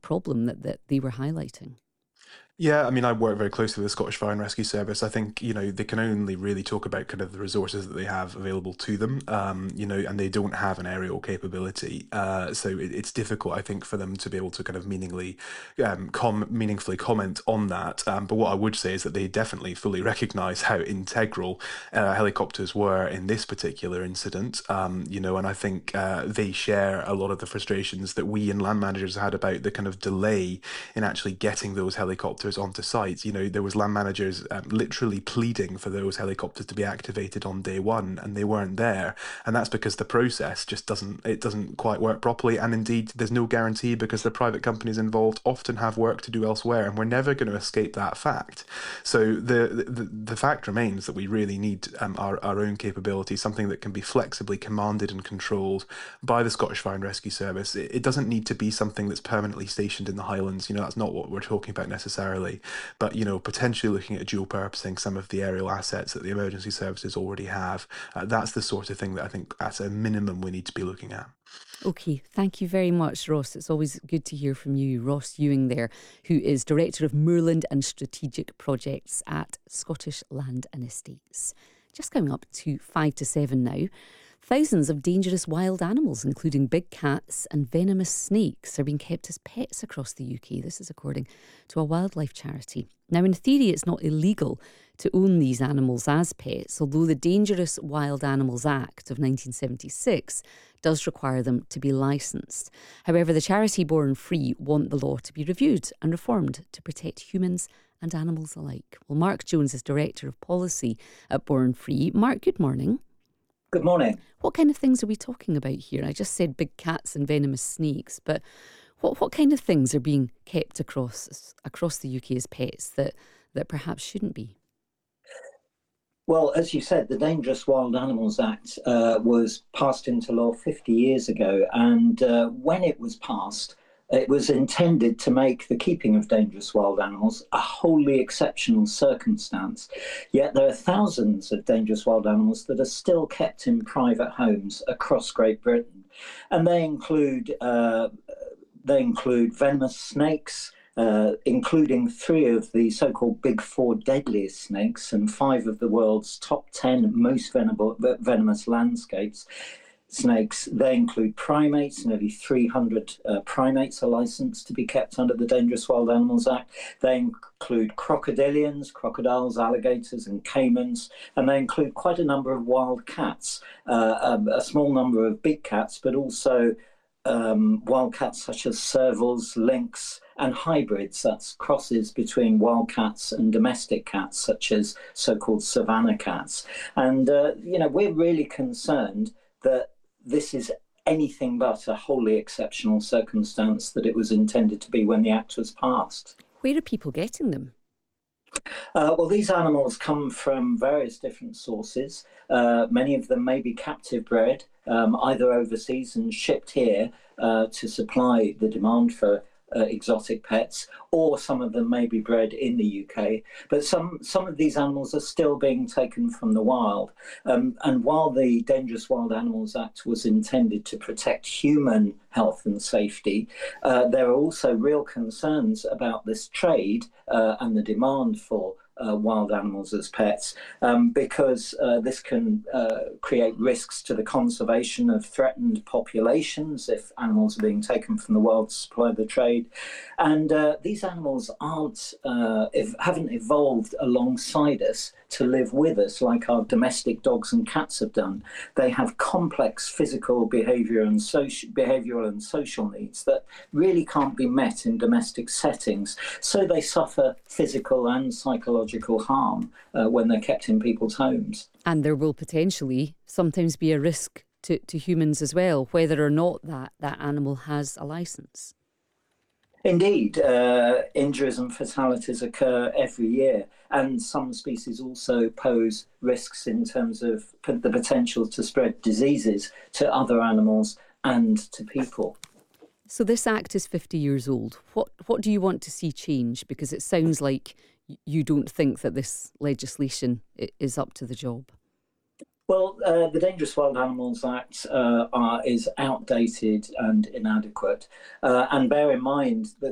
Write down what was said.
problem that they were highlighting? Yeah, I mean, I work very closely with the Scottish Fire and Rescue Service. I think, they can only really talk about kind of the resources that they have available to them, and they don't have an aerial capability. So it's difficult, I think, for them to be able to kind of meaningfully comment on that. But what I would say is that they definitely fully recognise how integral helicopters were in this particular incident, and I think they share a lot of the frustrations that we and land managers had about the kind of delay in actually getting those helicopters onto sites. There was land managers literally pleading for those helicopters to be activated on day one, and they weren't there. And that's because the process just doesn't quite work properly. And indeed, there's no guarantee because the private companies involved often have work to do elsewhere, and we're never going to escape that fact. So the fact remains that we really need our own capability, something that can be flexibly commanded and controlled by the Scottish Fire and Rescue Service. It doesn't need to be something that's permanently stationed in the Highlands. That's not what we're talking about necessarily. But, potentially looking at dual purposing some of the aerial assets that the emergency services already have. That's the sort of thing that I think at a minimum we need to be looking at. Okay, thank you very much, Ross. It's always good to hear from you. Ross Ewing there, who is Director of Moorland and Strategic Projects at Scottish Land and Estates. Just coming up to 5 to 7 now. Thousands of dangerous wild animals, including big cats and venomous snakes, are being kept as pets across the UK. This is according to a wildlife charity. Now, in theory, it's not illegal to own these animals as pets, although the Dangerous Wild Animals Act of 1976 does require them to be licensed. However, the charity Born Free want the law to be reviewed and reformed to protect humans and animals alike. Well, Mark Jones is Director of Policy at Born Free. Mark, good morning. Good morning. What kind of things are we talking about here? I just said big cats and venomous snakes, but what kind of things are being kept across the UK as pets that perhaps shouldn't be? Well, as you said, the Dangerous Wild Animals Act was passed into law 50 years ago, and when it was passed, it was intended to make the keeping of dangerous wild animals a wholly exceptional circumstance. Yet there are thousands of dangerous wild animals that are still kept in private homes across Great Britain, and they include venomous snakes, including 3 of the so-called Big 4 deadliest snakes and 5 of the world's top 10 most venomous snakes. They include primates. Nearly 300 primates are licensed to be kept under the Dangerous Wild Animals Act. They include crocodilians, crocodiles, alligators and caimans, and they include quite a number of wild cats, a small number of big cats, but also wild cats such as servals, lynx, and hybrids. That's crosses between wild cats and domestic cats, such as so-called savanna cats. And, we're really concerned that this is anything but a wholly exceptional circumstance that it was intended to be when the Act was passed. Where are people getting them? Well, these animals come from various different sources. Many of them may be captive bred, either overseas and shipped here to supply the demand for exotic pets, or some of them may be bred in the UK. But some of these animals are still being taken from the wild. And while the Dangerous Wild Animals Act was intended to protect human health and safety, there are also real concerns about this trade and the demand for wild animals as pets, because this can create risks to the conservation of threatened populations if animals are being taken from the wild to supply the trade. And these animals haven't evolved alongside us to live with us like our domestic dogs and cats have done. They have complex physical, behavioural and social needs that really can't be met in domestic settings. So they suffer physical and psychological harm when they're kept in people's homes. And there will potentially sometimes be a risk to humans as well, whether or not that animal has a licence. Indeed, injuries and fatalities occur every year, and some species also pose risks in terms of the potential to spread diseases to other animals and to people. So this Act is 50 years old. What do you want to see change? Because it sounds like you don't think that this legislation is up to the job. Well, the Dangerous Wild Animals Act is outdated and inadequate. And bear in mind that